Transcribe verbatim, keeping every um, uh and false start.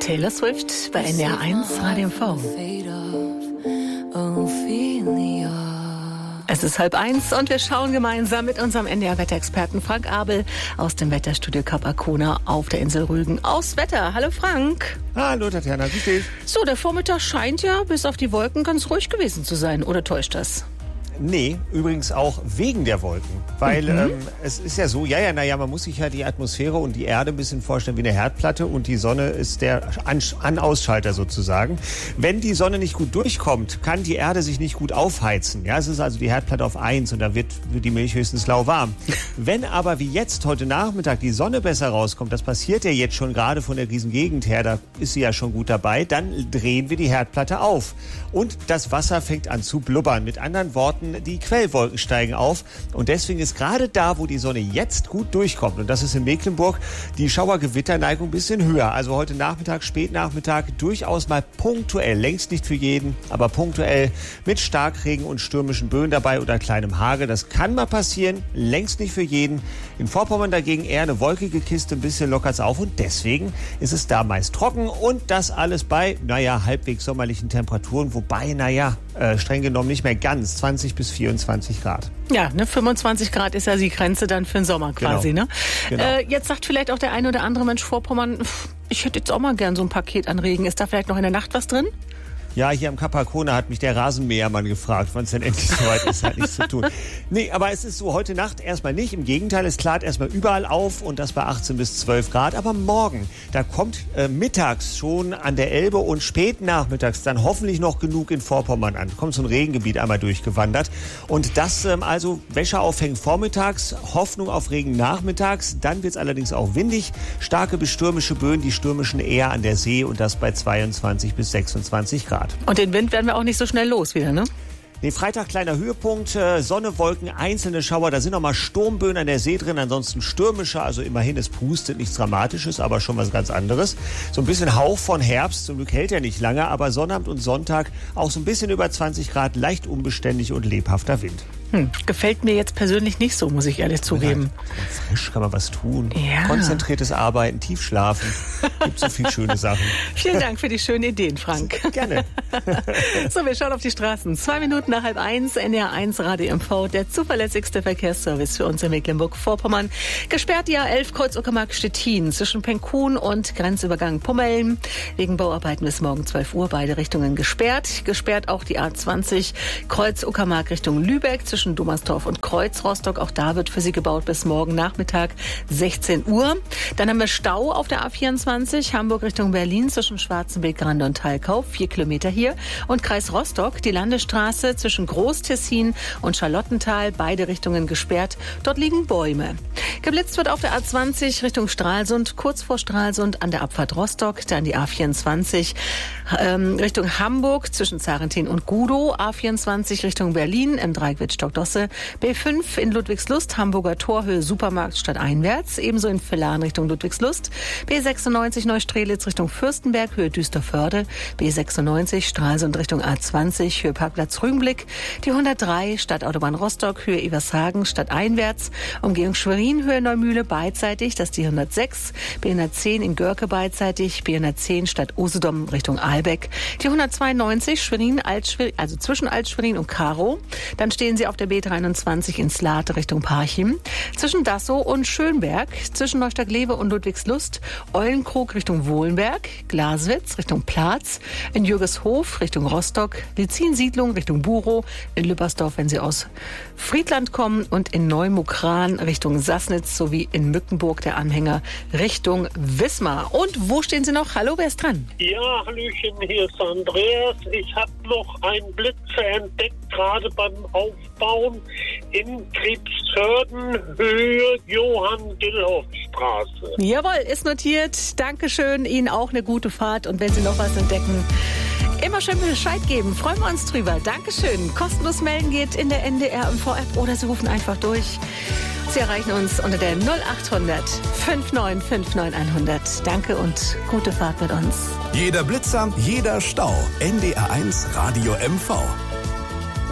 Taylor Swift bei N D R eins Radio M V. Es ist halb eins und wir schauen gemeinsam mit unserem N D R-Wetterexperten Frank Abel aus dem Wetterstudio Kap Arkona auf der Insel Rügen aufs Wetter. Hallo Frank. Hallo Tatjana, wie steht's? So, der Vormittag scheint ja bis auf die Wolken ganz ruhig gewesen zu sein, oder täuscht das? Nee, übrigens auch wegen der Wolken. Weil mhm. ähm, es ist ja so, ja, ja, naja, man muss sich ja die Atmosphäre und die Erde ein bisschen vorstellen wie eine Herdplatte und die Sonne ist der An- An-Ausschalter sozusagen. Wenn die Sonne nicht gut durchkommt, kann die Erde sich nicht gut aufheizen. Ja, es ist also die Herdplatte auf eins und da wird, wird die Milch höchstens lauwarm. Wenn aber wie jetzt heute Nachmittag die Sonne besser rauskommt, das passiert ja jetzt schon gerade von der Riesengegend her, da ist sie ja schon gut dabei, dann drehen wir die Herdplatte auf. Und das Wasser fängt an zu blubbern. Mit anderen Worten, die Quellwolken steigen auf und deswegen ist gerade da, wo die Sonne jetzt gut durchkommt, und das ist in Mecklenburg, die Schauergewitterneigung ein bisschen höher. Also heute Nachmittag, Spätnachmittag durchaus mal punktuell, längst nicht für jeden, aber punktuell mit Starkregen und stürmischen Böen dabei oder kleinem Hagel. Das kann mal passieren, längst nicht für jeden. In Vorpommern dagegen eher eine wolkige Kiste, ein bisschen lockert's auf und deswegen ist es da meist trocken und das alles bei, naja, halbwegs sommerlichen Temperaturen, wobei, naja, äh, streng genommen nicht mehr ganz, zwanzig bis vierundzwanzig Grad. Ja, ne, fünfundzwanzig Grad ist ja die Grenze dann für den Sommer quasi, genau. ne? Genau. Äh, jetzt sagt vielleicht auch der eine oder andere Mensch, Vorpommern, ich hätte jetzt auch mal gern so ein Paket an Regen. Ist da vielleicht noch in der Nacht was drin? Ja, hier am Kap Arkona hat mich der Rasenmähermann gefragt, wann es denn endlich soweit ist, hat nichts zu tun. Nee, aber es ist so, heute Nacht erstmal nicht. Im Gegenteil, es klart erstmal überall auf und das bei achtzehn bis zwölf Grad. Aber morgen, da kommt äh, mittags schon an der Elbe und spät nachmittags dann hoffentlich noch genug in Vorpommern an. Kommt so ein Regengebiet einmal durchgewandert. Und das ähm, also Wäsche aufhängen vormittags, Hoffnung auf Regen nachmittags. Dann wird es allerdings auch windig. Starke bis stürmische Böen, die stürmischen eher an der See und das bei zweiundzwanzig bis sechsundzwanzig Grad. Und den Wind werden wir auch nicht so schnell los wieder, ne? Nee, Freitag kleiner Höhepunkt, äh, Sonne, Wolken, einzelne Schauer, da sind noch mal Sturmböen an der See drin, ansonsten stürmische, also immerhin, es pustet, nichts Dramatisches, aber schon was ganz anderes. So ein bisschen Hauch von Herbst, zum Glück hält er nicht lange, aber Sonnabend und Sonntag auch so ein bisschen über zwanzig Grad, leicht unbeständig und lebhafter Wind. Hm, gefällt mir jetzt persönlich nicht so, muss ich ehrlich zugeben. Frisch kann man was tun. Ja. Konzentriertes Arbeiten, tief schlafen. Gibt so viele schöne Sachen. Vielen Dank für die schönen Ideen, Frank. Gerne. So, wir schauen auf die Straßen. Zwei Minuten nach halb eins, N D R eins Radio M V, der zuverlässigste Verkehrsservice für uns in Mecklenburg-Vorpommern. Gesperrt die A elf Kreuz Uckermark-Stettin zwischen Penkhuhn und Grenzübergang Pummeln. Wegen Bauarbeiten bis morgen zwölf Uhr beide Richtungen gesperrt. Gesperrt auch die A zwanzig Kreuz Uckermark Richtung Lübeck zwischen Dummersdorf und Kreuz Rostock. Auch da wird für Sie gebaut bis morgen Nachmittag sechzehn Uhr. Dann haben wir Stau auf der A vierundzwanzig Hamburg Richtung Berlin zwischen Schwarzenbeek, Grande und Thalkau. Vier Kilometer hier. Und Kreis Rostock, die Landesstraße zwischen Groß-Tessin und Charlottenthal. Beide Richtungen gesperrt. Dort liegen Bäume. Geblitzt wird auf der A zwanzig Richtung Stralsund, kurz vor Stralsund an der Abfahrt Rostock. Dann die A vierundzwanzig ähm, Richtung Hamburg zwischen Zarentin und Gudow. A vierundzwanzig Richtung Berlin im Dreieck Wittstock-Dosse. B fünf in Ludwigslust, Hamburger Torhöhe Supermarkt stadteinwärts. Ebenso in Villan Richtung Ludwigslust. B sechsundneunzig Neustrelitz Richtung Fürstenberg, Höhe Düsterförde. B sechsundneunzig Stralsund Richtung A zwanzig, Höhe Parkplatz Rügenblick. Die hundertdrei Stadtautobahn Rostock, Höhe Evershagen stadteinwärts. Umgehung Schwerin, Höhe Neumühle beidseitig. Das ist die hundertsechs. B hundertzehn in Görke beidseitig. B hundertzehn Stadt Usedom Richtung Ahlbeck. Die hundertzweiundneunzig Schwerin, Altschwerin, also zwischen Altschwerin und Karow. Dann stehen Sie auf der B dreiundzwanzig in Slate Richtung Parchim. Zwischen Dassow und Schönberg. Zwischen Neustadt-Lewe und Ludwigslust. Eulenkrug Richtung Wohlenberg. Glaswitz Richtung Platz. In Jürgeshof Richtung Rostock. Lizin-Siedlung Richtung Burow. In Lüppersdorf, wenn Sie aus Friedland kommen. Und in Neumukran Richtung Sassnitz sowie in Mückenburg der Anhänger Richtung Wismar. Und wo stehen Sie noch? Hallo, wer ist dran? Ja, hallöchen, hier ist Andreas. Ich habe noch einen Blitzer entdeckt, gerade beim Aufbauen in Krebshörden, Höhe Johann-Gillhoff-Straße. Jawohl, ist notiert. Dankeschön, Ihnen auch eine gute Fahrt. Und wenn Sie noch was entdecken, immer schön Bescheid geben. Freuen wir uns drüber. Dankeschön. Kostenlos melden geht in der N D R M V-App oder Sie rufen einfach durch. Sie erreichen uns unter der null acht hundert neunundfünfzig neunundfünfzig hundert. Danke und gute Fahrt mit uns. Jeder Blitzer, jeder Stau. N D R eins Radio M V.